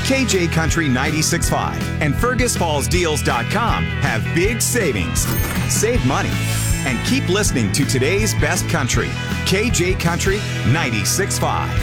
KJ Country 96.5 and FergusFallsDeals.com have big savings. Save money and keep listening to today's best country, KJ Country 96.5.